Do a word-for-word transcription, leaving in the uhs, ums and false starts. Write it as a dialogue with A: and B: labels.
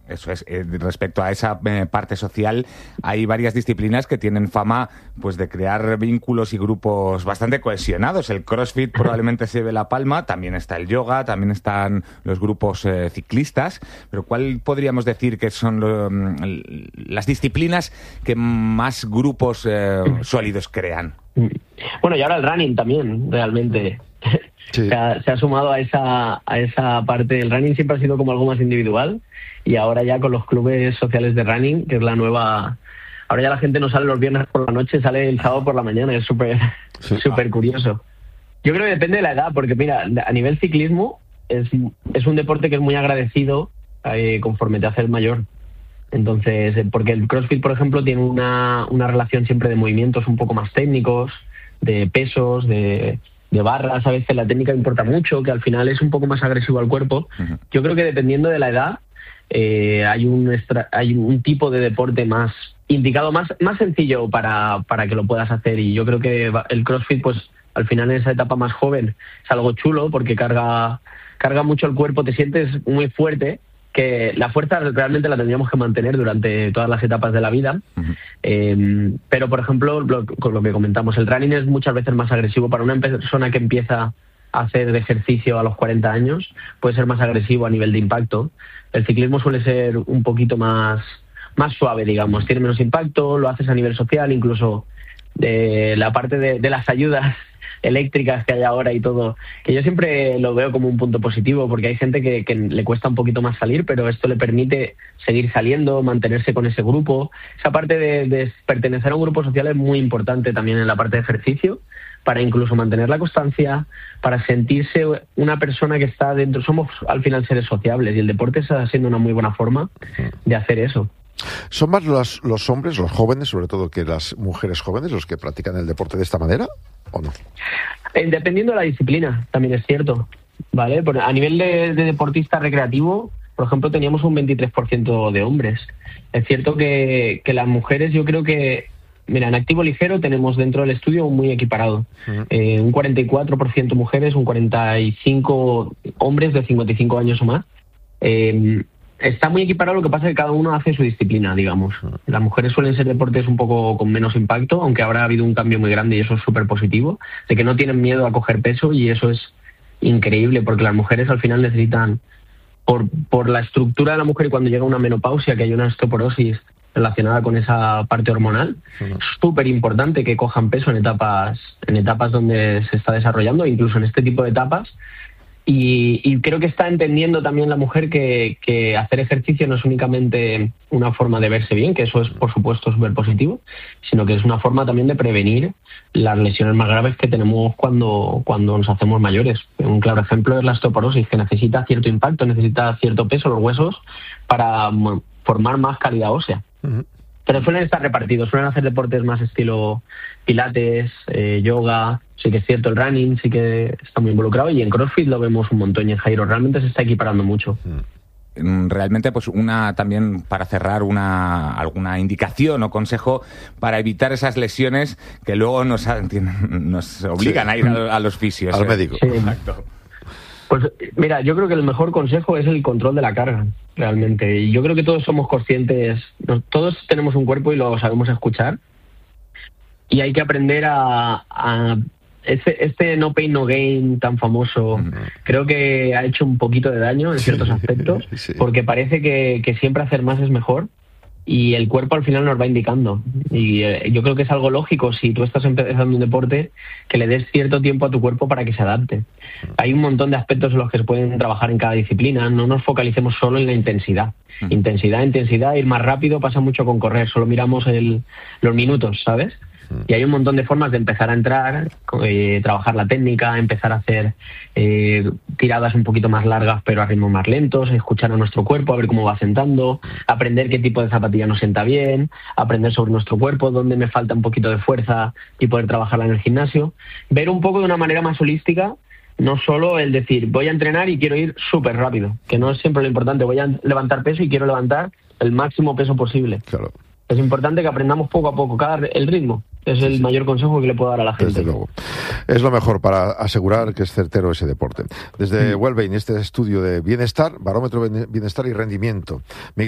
A: Eso es. Eh, respecto a esa eh, parte social, hay varias disciplinas que tienen fama pues de crear vínculos y grupos bastante cohesionados. El CrossFit probablemente se lleve la palma, también está el yoga, también están los grupos eh, ciclistas, pero ¿cuál podríamos decir que son lo, las disciplinas que más grupos eh, sólidos crean?
B: Bueno, y ahora el running también, realmente. Sí. Se, ha, se ha sumado a esa, a esa parte. El running siempre ha sido como algo más individual, y ahora ya con los clubes sociales de running, que es la nueva... Ahora ya la gente no sale los viernes por la noche, sale el sábado por la mañana. Es súper sí. súper curioso. Yo creo que depende de la edad, porque mira, a nivel ciclismo es, es un deporte que es muy agradecido eh, conforme te haces mayor. Entonces, porque el CrossFit, por ejemplo, tiene una, una relación siempre de movimientos un poco más técnicos, de pesos, de... de barras, a veces la técnica importa mucho, que al final es un poco más agresivo al cuerpo. Uh-huh. Yo creo que dependiendo de la edad, eh, hay un extra, hay un tipo de deporte más indicado, más, más sencillo para, para que lo puedas hacer. Y yo creo que el CrossFit, pues al final en esa etapa más joven, es algo chulo porque carga, carga mucho el cuerpo, te sientes muy fuerte, que la fuerza realmente la tendríamos que mantener durante todas las etapas de la vida. Uh-huh. Eh, pero, por ejemplo, lo, con lo que comentamos, el running es muchas veces más agresivo. Para una persona que empieza a hacer ejercicio a los cuarenta años, puede ser más agresivo a nivel de impacto. El ciclismo suele ser un poquito más, más suave, digamos. Tiene menos impacto, lo haces a nivel social, incluso de la parte de, de las ayudas eléctricas que hay ahora y todo, que yo siempre lo veo como un punto positivo, porque hay gente que, que le cuesta un poquito más salir, pero esto le permite seguir saliendo, mantenerse con ese grupo. Esa parte de, de pertenecer a un grupo social es muy importante también en la parte de ejercicio, para incluso mantener la constancia, para sentirse una persona que está dentro. Somos al final seres sociables, y el deporte está siendo una muy buena forma de hacer eso.
C: ¿Son más los, los hombres, los jóvenes, sobre todo, que las mujeres jóvenes, los que practican el deporte de esta manera, o no?
B: Eh, dependiendo de la disciplina, también es cierto, ¿vale? Por, a nivel de, de deportista recreativo, por ejemplo, teníamos un veintitrés por ciento de hombres. Es cierto que, que las mujeres, yo creo que... Mira, en activo ligero tenemos dentro del estudio muy equiparado. Uh-huh. Eh, un cuarenta y cuatro por ciento mujeres, un cuarenta y cinco por ciento hombres de cincuenta y cinco años o más. Eh, Está muy equiparado, lo que pasa es que cada uno hace su disciplina, digamos. Las mujeres suelen ser deportes un poco con menos impacto, aunque ahora ha habido un cambio muy grande y eso es súper positivo, de que no tienen miedo a coger peso, y eso es increíble, porque las mujeres al final necesitan, por, por la estructura de la mujer, y cuando llega una menopausia, que hay una osteoporosis relacionada con esa parte hormonal, es súper importante que cojan peso en etapas, en etapas donde se está desarrollando, incluso en este tipo de etapas. Y, y creo que está entendiendo también la mujer que, que hacer ejercicio no es únicamente una forma de verse bien, que eso es por supuesto súper positivo, sino que es una forma también de prevenir las lesiones más graves que tenemos cuando, cuando nos hacemos mayores. Un claro ejemplo es la osteoporosis, que necesita cierto impacto, necesita cierto peso los huesos para formar más calidad ósea. Uh-huh. Pero suelen estar repartidos, suelen hacer deportes más estilo pilates, eh, yoga. Sí que es cierto, el running sí que está muy involucrado, y en CrossFit lo vemos un montón, y en Jairo realmente se está equiparando mucho.
A: Realmente, pues una también para cerrar, una alguna indicación o consejo para evitar esas lesiones que luego nos, nos obligan sí. a ir a, a los fisios.
C: Al ¿eh? médico.
B: Sí. Exacto. Pues mira, yo creo que el mejor consejo es el control de la carga, realmente. Y yo creo que todos somos conscientes, todos tenemos un cuerpo y lo sabemos escuchar. Y hay que aprender a... a Este, este no pain, no gain tan famoso, uh-huh. creo que ha hecho un poquito de daño en ciertos sí, aspectos, sí. porque parece que, que siempre hacer más es mejor, y el cuerpo al final nos va indicando. Y eh, yo creo que es algo lógico, si tú estás empezando un deporte, que le des cierto tiempo a tu cuerpo para que se adapte. Uh-huh. Hay un montón de aspectos en los que se pueden trabajar en cada disciplina, no nos focalicemos solo en la intensidad. Uh-huh. Intensidad, intensidad, ir más rápido pasa mucho con correr, solo miramos el, los minutos, ¿sabes? Y hay un montón de formas de empezar a entrar, eh, trabajar la técnica, empezar a hacer eh, tiradas un poquito más largas pero a ritmos más lentos, escuchar a nuestro cuerpo, a ver cómo va sentando, aprender qué tipo de zapatilla nos sienta bien, aprender sobre nuestro cuerpo, dónde me falta un poquito de fuerza y poder trabajarla en el gimnasio. Ver un poco de una manera más holística, no solo el decir voy a entrenar y quiero ir súper rápido, que no es siempre lo importante, voy a levantar peso y quiero levantar el máximo peso posible.
C: Claro.
B: Es importante que aprendamos poco a poco, cada el ritmo. Es el mayor consejo que le puedo dar a la gente.
C: Desde luego. Es lo mejor para asegurar que es certero ese deporte. Desde mm. Wellbeing, este estudio de bienestar, barómetro bienestar y rendimiento.